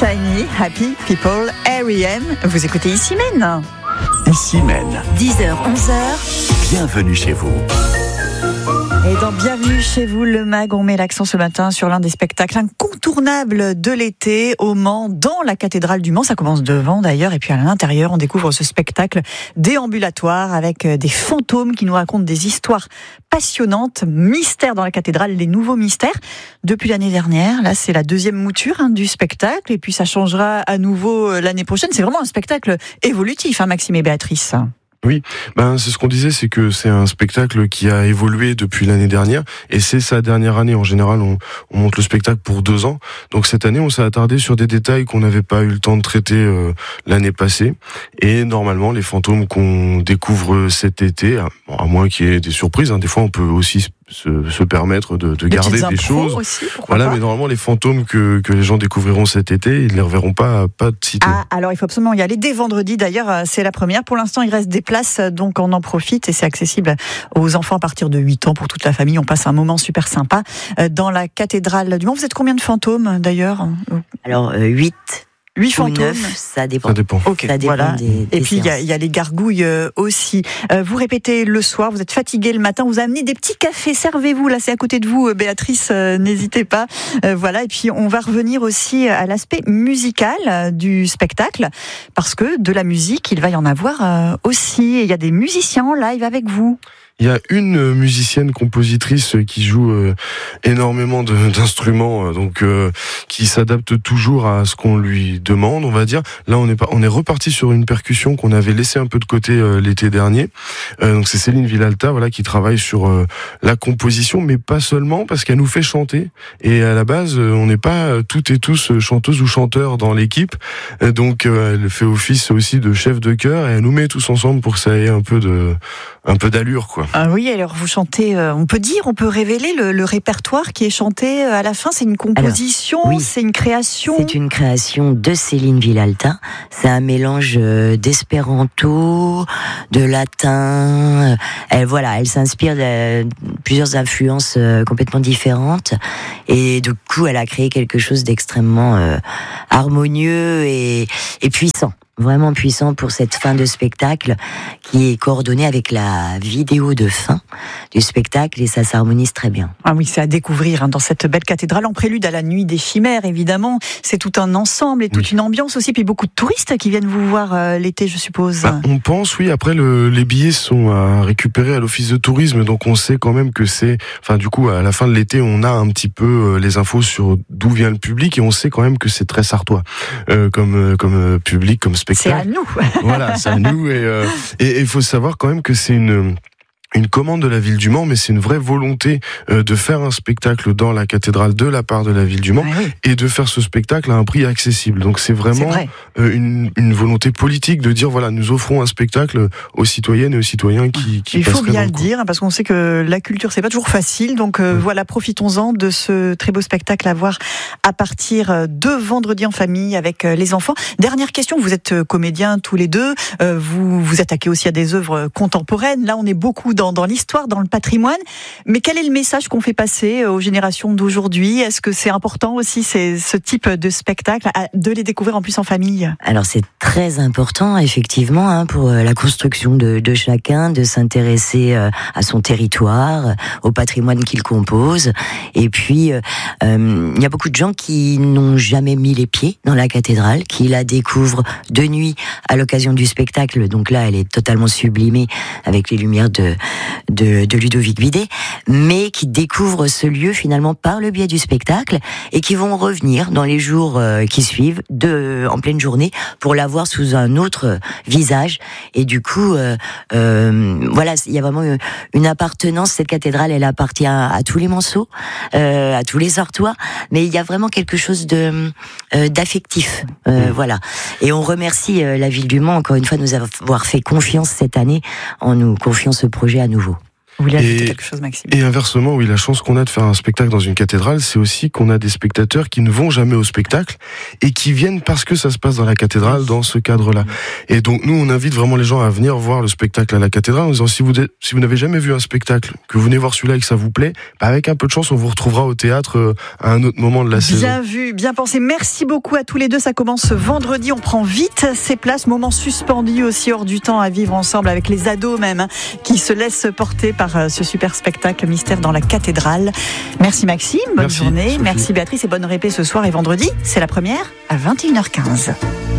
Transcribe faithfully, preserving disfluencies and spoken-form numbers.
Shiny, Happy People, R E M. Vous écoutez Ici Mène. Ici Mène. dix heures, onze heures. Bienvenue chez vous. Et dans Bienvenue chez vous, le Mag, on met l'accent ce matin sur l'un des spectacles incontournables de l'été au Mans, dans la cathédrale du Mans. Ça commence devant d'ailleurs, et puis à l'intérieur, on découvre ce spectacle déambulatoire avec des fantômes qui nous racontent des histoires passionnantes. Mystères dans la cathédrale, les nouveaux mystères. Depuis l'année dernière, là c'est la deuxième mouture hein, du spectacle, et puis ça changera à nouveau l'année prochaine. C'est vraiment un spectacle évolutif, hein, Maxime et Béatrice. Oui, ben c'est ce qu'on disait, c'est que c'est un spectacle qui a évolué depuis l'année dernière, et c'est sa dernière année. En général, on, on monte le spectacle pour deux ans. Donc cette année, on s'est attardé sur des détails qu'on n'avait pas eu le temps de traiter euh, l'année passée. Et normalement, les fantômes qu'on découvre cet été, à, bon, à moins qu'il y ait des surprises, hein, des fois on peut aussi se, se permettre de, de garder des choses. Aussi, voilà, pas. mais normalement les fantômes que, que les gens découvriront cet été, ils les reverront pas pas de sitôt. Ah, alors il faut absolument y aller dès vendredi. D'ailleurs, c'est la première. Pour l'instant, il reste des places, donc on en profite et c'est accessible aux enfants à partir de huit ans pour toute la famille. On passe un moment super sympa dans la cathédrale du Mans. Vous êtes combien de fantômes d'ailleurs ? Alors euh, huit. Huit Ou fantômes, neuf, ça dépend. Ça dépend. Ok, ça dépend voilà. des, des Et puis il y, a, séances. il y a les gargouilles euh, aussi. Euh, vous répétez le soir, vous êtes fatigué le matin, vous amenez des petits cafés, servez-vous, là c'est à côté de vous, euh, Béatrice, euh, n'hésitez pas. Euh, voilà, et puis on va revenir aussi à l'aspect musical euh, du spectacle, parce que de la musique, il va y en avoir euh, aussi. Et il y a des musiciens en live avec vous. Il y a une musicienne compositrice qui joue euh, énormément de, d'instruments, euh, donc euh, qui s'adapte toujours à ce qu'on lui demande, on va dire. Là, on est pas, on est reparti sur une percussion qu'on avait laissé un peu de côté euh, l'été dernier. Euh, donc c'est Céline Villalta, voilà, qui travaille sur euh, la composition, mais pas seulement, parce qu'elle nous fait chanter. Et à la base, euh, on n'est pas toutes et tous chanteuses ou chanteurs dans l'équipe. Euh, donc euh, elle fait office aussi de chef de chœur et elle nous met tous ensemble pour que ça ait un peu de, un peu d'allure, quoi. Ah oui, alors vous chantez, euh, on peut dire, on peut révéler le, le répertoire qui est chanté à la fin. C'est une composition, alors, oui, c'est une création. C'est une création de Céline Villalta. C'est un mélange d'espéranto, de latin. Elle, voilà, elle s'inspire de plusieurs influences complètement différentes. Et du coup, elle a créé quelque chose d'extrêmement euh, harmonieux et, et puissant. Vraiment puissant pour cette fin de spectacle qui est coordonnée avec la vidéo de fin du spectacle et ça s'harmonise très bien. Ah oui, c'est à découvrir hein, dans cette belle cathédrale en prélude à la nuit des chimères, évidemment. C'est tout un ensemble et toute oui. une ambiance aussi, puis beaucoup de touristes qui viennent vous voir euh, l'été, je suppose. Bah, on pense, oui. Après, le, les billets sont à récupérer à l'office de tourisme, donc on sait quand même que c'est, enfin, du coup, à la fin de l'été, on a un petit peu euh, les infos sur d'où vient le public et on sait quand même que c'est très sartois euh, comme euh, comme euh, public, comme spectacle. C'est à nous. Voilà, c'est à nous. Et euh, et il faut savoir quand même que c'est une une commande de la ville du Mans, mais c'est une vraie volonté euh, de faire un spectacle dans la cathédrale de la part de la ville du Mans, ah oui. et de faire ce spectacle à un prix accessible. Donc c'est vraiment c'est euh, une, une volonté politique de dire voilà, nous offrons un spectacle aux citoyennes et aux citoyens qui, qui Il faut bien dans le coin. dire, parce qu'on sait que la culture c'est pas toujours facile, donc euh, oui. voilà, profitons-en de ce très beau spectacle à voir à partir de vendredi en famille avec les enfants. Dernière question, vous êtes comédiens tous les deux, euh, vous vous attaquez aussi à des œuvres contemporaines. Là, on est beaucoup dans Dans, dans l'histoire, dans le patrimoine. Mais quel est le message qu'on fait passer aux générations d'aujourd'hui ? Est-ce que c'est important aussi, c'est, ce type de spectacle, de les découvrir en plus en famille ? Alors c'est très important, effectivement, hein, pour la construction de, de chacun, de s'intéresser à son territoire, au patrimoine qu'il compose. Et puis, il euh, y a beaucoup de gens qui n'ont jamais mis les pieds dans la cathédrale, qui la découvrent de nuit à l'occasion du spectacle. Donc là, elle est totalement sublimée avec les lumières de De, de Ludovic Bidet, mais qui découvrent ce lieu finalement par le biais du spectacle et qui vont revenir dans les jours euh, qui suivent, de, en pleine journée, pour la voir sous un autre visage. Et du coup, euh, euh, voilà, il y a vraiment une appartenance. Cette cathédrale, elle appartient à, à tous les Manceaux, euh, à tous les Sartois, mais il y a vraiment quelque chose de euh, d'affectif, euh, mmh. voilà. Et on remercie euh, la ville du Mans encore une fois de nous avoir fait confiance cette année en nous confiant ce projet à nouveau. Vous voulez ajouter Et, quelque chose, Maxime? et inversement, oui, la chance qu'on a de faire un spectacle dans une cathédrale, c'est aussi qu'on a des spectateurs qui ne vont jamais au spectacle et qui viennent parce que ça se passe dans la cathédrale, dans ce cadre-là. Et donc, nous, on invite vraiment les gens à venir voir le spectacle à la cathédrale en disant, si vous, si vous n'avez jamais vu un spectacle, que vous venez voir celui-là et que ça vous plaît, bah avec un peu de chance, on vous retrouvera au théâtre euh, à un autre moment de la saison. Bien vu, bien pensé. Merci beaucoup à tous les deux. Ça commence ce vendredi. On prend vite ces places. Moment suspendu aussi hors du temps à vivre ensemble avec les ados même, hein, qui se laissent porter par euh, ce super spectacle Mystère dans la cathédrale. Merci Maxime, bonne Merci, journée. Sophie. Merci Béatrice et bonne répé ce soir et vendredi. C'est la première à vingt et une heures quinze.